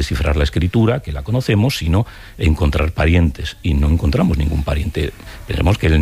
descifrar la escritura, que la conocemos, sino encontrar parientes. Y no encontramos ningún pariente. Pensemos que el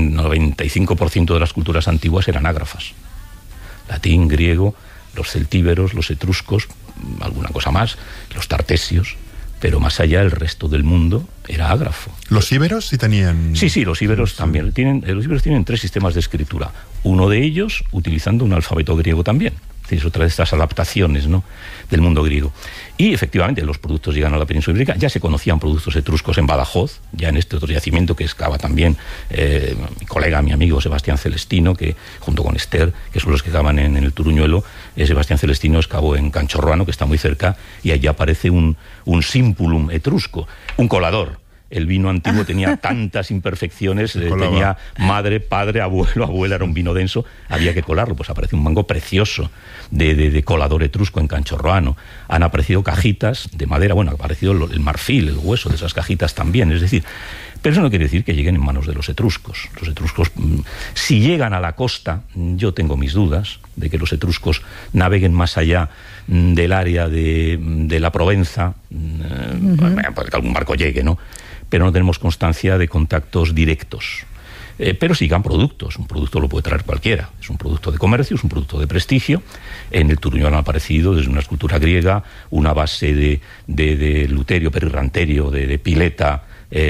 95% de las culturas antiguas eran ágrafas. Latín, griego, los celtíberos, los etruscos, alguna cosa más, los tartesios, pero más allá el resto del mundo era ágrafo. ¿Los íberos sí tenían...? Sí, los íberos también. Los íberos tienen 3 sistemas de escritura. Uno de ellos utilizando un alfabeto griego también. Es otra de estas adaptaciones, ¿no?, del mundo griego. Y efectivamente los productos llegan a la península ibérica. Ya se conocían productos etruscos en Badajoz, ya en este otro yacimiento que excava también mi colega, mi amigo Sebastián Celestino, que junto con Esther, que son los que excavan en el Turuñuelo. Sebastián Celestino excavó en Canchorroano, que está muy cerca, y allí aparece un simpulum etrusco, un colador. El vino antiguo tenía tantas imperfecciones, tenía madre, padre, abuelo, abuela, era un vino denso, había que colarlo. Pues aparece un mango precioso de colador etrusco en Canchorroano. Han aparecido cajitas de madera, bueno, ha aparecido el marfil, el hueso de esas cajitas también, es decir, pero eso no quiere decir que lleguen en manos de los etruscos. Los etruscos, si llegan a la costa, yo tengo mis dudas de que los etruscos naveguen más allá del área de la Provenza, pues que algún barco llegue, ¿no? Pero no tenemos constancia de contactos directos. Pero sigan productos. Un producto lo puede traer cualquiera. Es un producto de comercio, es un producto de prestigio. En el Turuñuelo han aparecido, desde una escultura griega, una base de luterio, perirranterio, de pileta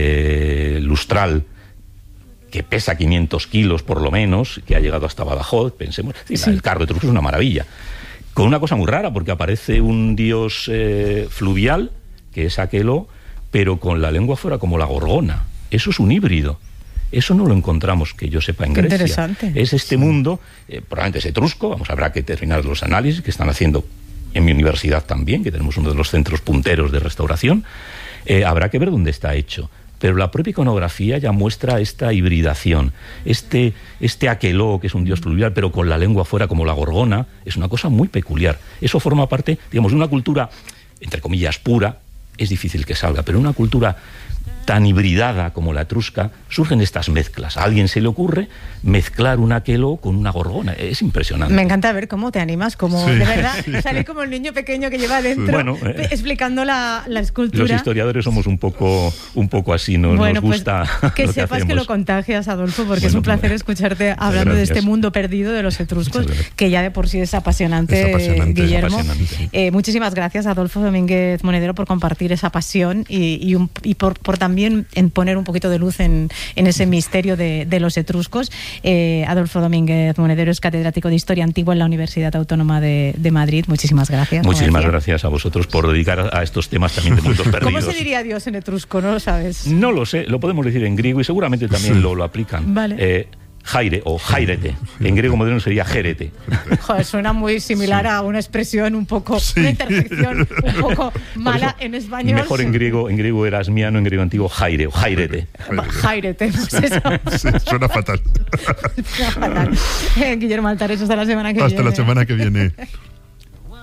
lustral, que pesa 500 kilos por lo menos, que ha llegado hasta Badajoz. Pensemos, el carro etrusco es una maravilla. Con una cosa muy rara, porque aparece un dios fluvial, que es Aqueloo, pero con la lengua fuera como la gorgona. Eso es un híbrido. Eso no lo encontramos, que yo sepa, en Grecia. Interesante. Es este mundo, probablemente es etrusco, habrá que terminar los análisis que están haciendo en mi universidad también, que tenemos uno de los centros punteros de restauración. Habrá que ver dónde está hecho. Pero la propia iconografía ya muestra esta hibridación. Este Aqueloo, que es un dios fluvial, pero con la lengua fuera como la gorgona, es una cosa muy peculiar. Eso forma parte, digamos, de una cultura, entre comillas, pura. Es difícil que salga, pero en una cultura tan hibridada como la etrusca surgen estas mezclas. A alguien se le ocurre mezclar un Aqueloo con una gorgona. Es impresionante. Me encanta ver cómo te animas, como de verdad sale como el niño pequeño que lleva dentro, bueno, explicando la escultura. Los historiadores somos un poco así, nos gusta. Pues, que sepas que lo contagias, Adolfo, porque es un placer escucharte hablando de este mundo perdido de los etruscos, que ya de por sí es apasionante, Guillermo. Muchísimas gracias, Adolfo Domínguez Monedero, por compartir esa pasión y por también en poner un poquito de luz en ese misterio de los etruscos. Adolfo Domínguez Monedero es catedrático de Historia Antigua en la Universidad Autónoma de Madrid. Muchísimas gracias. Muchísimas gracias a vosotros por dedicar a estos temas también de mundos perdidos. ¿Cómo se diría Dios en etrusco? ¿No lo sabes? No lo sé, lo podemos decir en griego y seguramente también lo aplican. Vale. Jaire o jairete. En griego moderno sería jerete. Joder, suena muy similar a una expresión un poco, una interjección un poco mala en español. Mejor en griego erasmiano, en griego antiguo jaire o jairete. Jairete, pues eso. Suena fatal. Suena fatal. Guillermo Altares, hasta la semana que viene. Hasta la semana que viene.